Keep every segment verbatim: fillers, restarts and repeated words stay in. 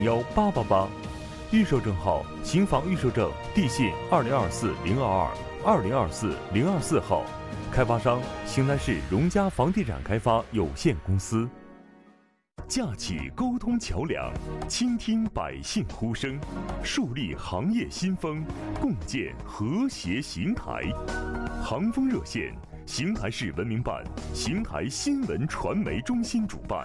幺八八八，预售证号：新房预售证地信二零二四零二二二零二四零二四号，开发商邢台市荣家房地产开发有限公司。架起沟通桥梁，倾听百姓呼声，树立行业新风，共建和谐邢台。航风热线，邢台市文明办、邢台新闻传媒中心主办。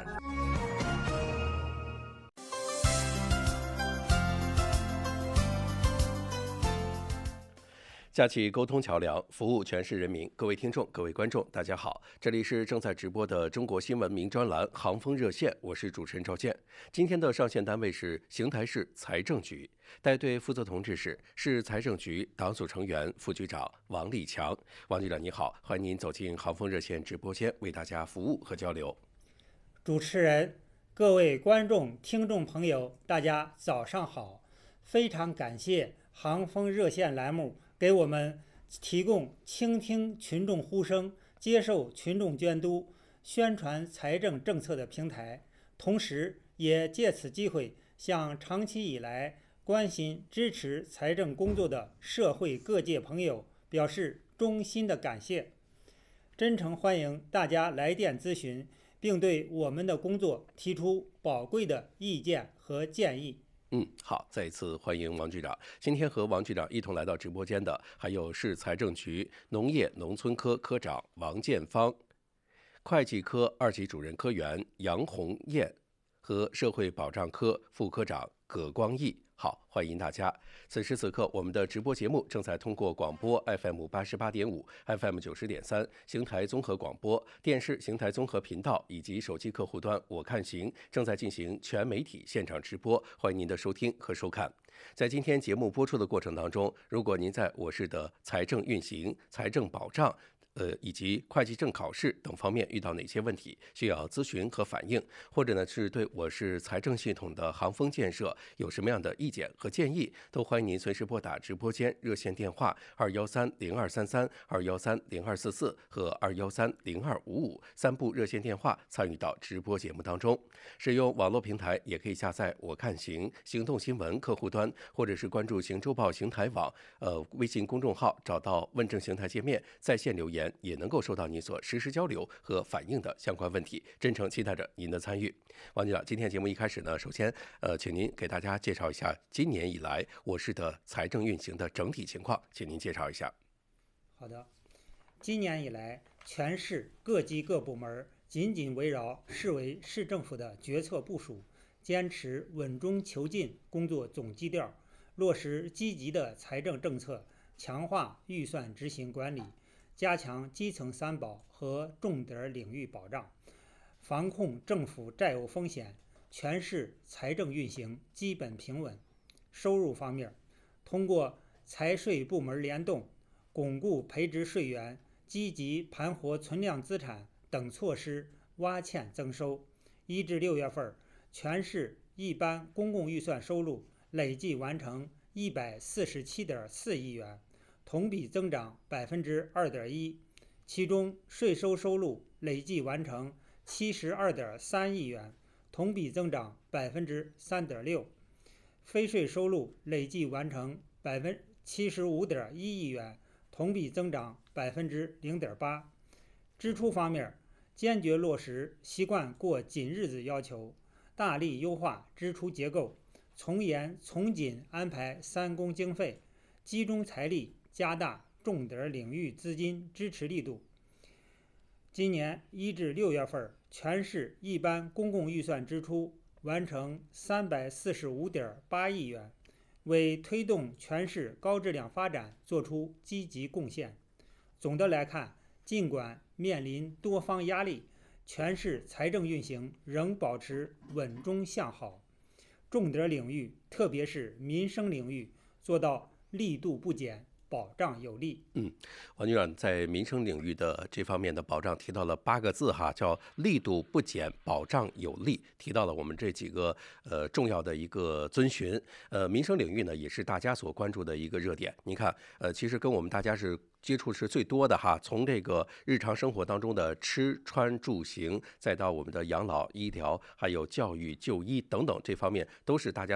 架起沟通桥梁，服务全市人民。各位听众、各位观众，大家好，这里是正在直播的中国新闻名专栏《航风热线》，我是主持人赵健。今天的上线单位是邢台市财政局，带队负责同志是市财政局党组成员、副局长王立强。王局长你好，欢迎您走进航风热线直播间，为大家服务和交流。 主持人、各位观众、听众朋友，大家早上好！非常感谢航风热线栏目给我们提供倾听群众呼声、接受群众监督、宣传财政政策的平台，同时也借此机会向长期以来关心支持财政工作的社会各界朋友表示衷心的感谢。真诚欢迎大家来电咨询，并对我们的工作提出宝贵的意见和建议。 嗯，好，再一次欢迎王局长。今天和王局长一同来到直播间的，还有市财政局农业农村科科长王建芳、会计科二级主任科员杨红艳和社会保障科副科长葛光义。好，欢迎大家。此时此刻，我们的直播节目正在通过广播 F M 八十八点五、F M 九十点三、邢台综合广播电视邢台综合频道以及手机客户端我看行正在进行全媒体现场直播，欢迎您的收听和收看。在今天节目播出的过程当中，如果您在我市的财政运行、财政保障呃，以及会计证考试等方面遇到哪些问题需要咨询和反映，或者呢是对我市财政系统的航风建设有什么样的意见和建议，都欢迎您随时拨打直播间热线电话二幺三零二三三、二幺三零二四四和二幺三零二五五三部热线电话参与到直播节目当中。使用网络平台也可以下载我看行行动新闻客户端，或者是关注行周报邢台网呃微信公众号，找到问政邢台界面，在线留言也能够收到您所实时交流和反映的相关问题，真诚期待着您的参与。王局长，今天节目一开始呢，首先呃，请您给大家介绍一下今年以来我市的财政运行的整体情况，请您介绍一下。 好的，今年以来，全市各级各部门紧紧围绕市委市政府的决策部署，坚持稳中求进工作总基调，落实积极的财政政策，强化预算执行管理，加强基层三保和重点领域保障，防控政府债务风险，全市财政运行基本平稳。收入方面，通过财税部门联动、巩固培植税源、积极盘活存量资产等措施挖欠增收，一至六月份，全市一般公共预算收入累计完成一百四十七点四亿元，同比增长百分之二点一，其中税收收入累计完成七十二点三亿元，同比增长百分之三点六，非税收入累计完成百分七十五点一亿元，同比增长百分之零点八。支出方面，坚决落实习惯过紧日子要求，大力优化支出结构，从严从紧安排三公经费，集中财力加大重点领域资金支持力度。今年一至六月份，全市一般公共预算支出完成三百四十五点八亿元，为推动全市高质量发展作出积极贡献。总的来看，尽管面临多方压力，全市财政运行仍保持稳中向好，重点领域特别是民生领域做到力度不减、 保障有力。 嗯，王局长在民生领域的这方面的保障提到了八个字哈，叫力度不减，保障有力，提到了我们这几个呃重要的一个遵循。呃，民生领域呢也是大家所关注的一个热点。你看，呃，其实跟我们大家是接触是最多的哈，从这个日常生活当中的吃穿住行，再到我们的养老、医疗，还有教育、就医等等这方面，都是大家